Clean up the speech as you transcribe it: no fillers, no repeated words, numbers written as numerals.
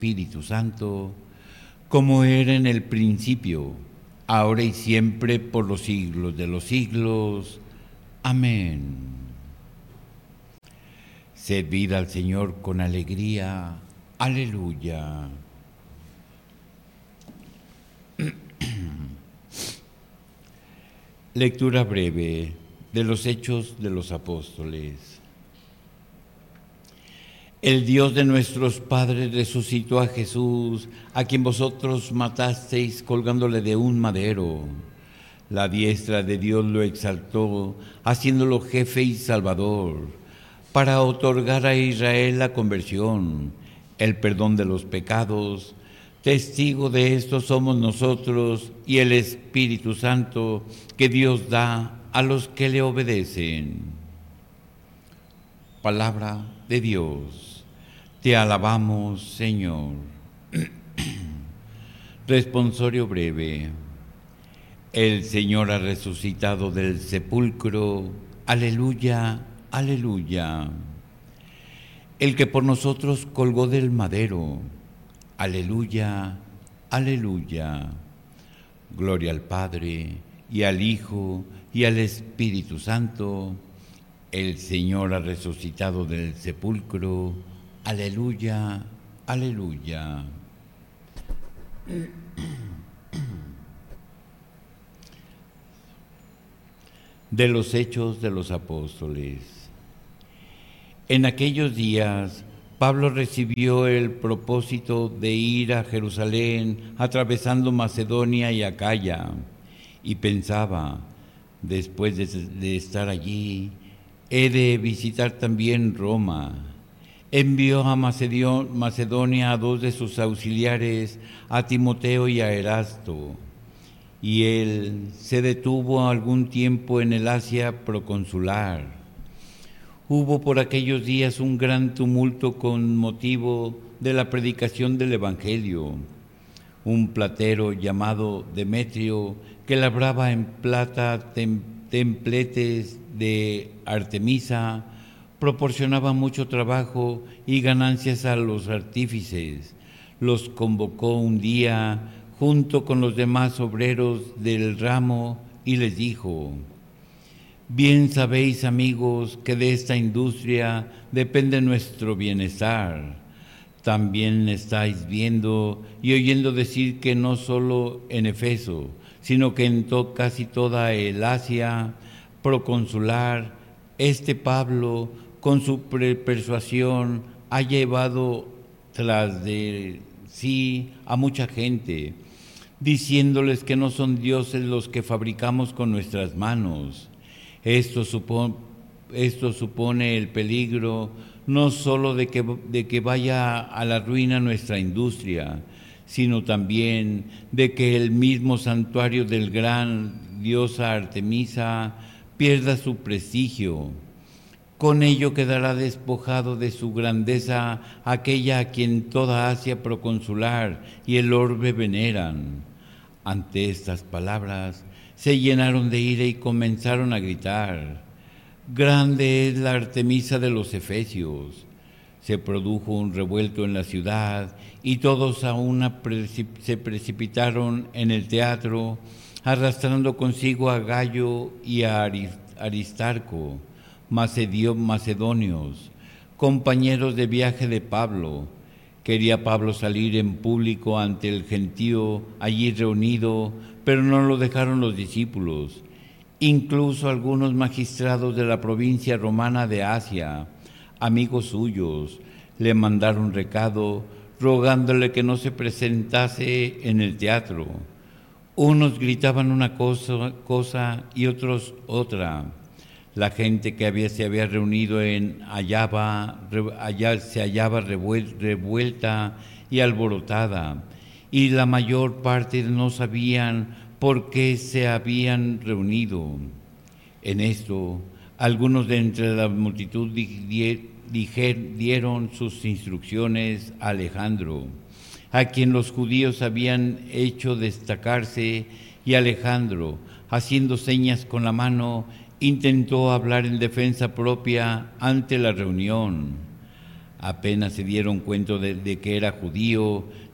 Espíritu Santo, como era en el principio, ahora y siempre, por los siglos de los siglos. Amén. Servid al Señor con alegría. Aleluya. Lectura breve de los Hechos de los Apóstoles. El Dios de nuestros padres resucitó a Jesús, a quien vosotros matasteis colgándole de un madero. La diestra de Dios lo exaltó, haciéndolo jefe y salvador, para otorgar a Israel la conversión, el perdón de los pecados. Testigo de esto somos nosotros y el Espíritu Santo que Dios da a los que le obedecen. Palabra de Dios. Te alabamos, Señor. Responsorio breve. El Señor ha resucitado del sepulcro. Aleluya, aleluya. El que por nosotros colgó del madero. Aleluya, aleluya. Gloria al Padre, y al Hijo, y al Espíritu Santo. El Señor ha resucitado del sepulcro. Aleluya, aleluya. De los Hechos de los Apóstoles. En aquellos días, Pablo recibió el propósito de ir a Jerusalén, atravesando Macedonia y Acaya, y pensaba, después de estar allí, he de visitar también Roma. Envió a Macedonia a dos de sus auxiliares, a Timoteo y a Erasto, y él se detuvo algún tiempo en el Asia proconsular. Hubo por aquellos días un gran tumulto con motivo de la predicación del Evangelio. Un platero llamado Demetrio, que labraba en plata templetes de Artemisa, proporcionaba mucho trabajo y ganancias a los artífices. Los convocó un día junto con los demás obreros del ramo y les dijo: bien sabéis, amigos, que de esta industria depende nuestro bienestar. También estáis viendo y oyendo decir que no solo en Efeso, sino que en casi toda el Asia proconsular, este Pablo, con su persuasión, ha llevado tras de sí a mucha gente, diciéndoles que no son dioses los que fabricamos con nuestras manos. Esto supone el peligro no solo de que vaya a la ruina nuestra industria, sino también de que el mismo santuario del gran diosa Artemisa pierda su prestigio. Con ello quedará despojado de su grandeza aquella a quien toda Asia proconsular y el orbe veneran. Ante estas palabras se llenaron de ira y comenzaron a gritar: grande es la Artemisa de los Efesios. Se produjo un revuelto en la ciudad y todos a una se precipitaron en el teatro, arrastrando consigo a Gayo y a Aristarco, macedonios, compañeros de viaje de Pablo. Quería Pablo salir en público ante el gentío allí reunido, pero no lo dejaron los discípulos. Incluso algunos magistrados de la provincia romana de Asia, amigos suyos, le mandaron recado rogándole que no se presentase en el teatro. Unos gritaban una cosa y otros otra. La gente que se había reunido se hallaba revuelta y alborotada, y la mayor parte no sabían por qué se habían reunido. En esto, algunos de entre la multitud dieron sus instrucciones a Alejandro, a quien los judíos habían hecho destacarse, y Alejandro, haciendo señas con la mano, intentó hablar en defensa propia ante la reunión. Apenas se dieron cuenta de que era judío,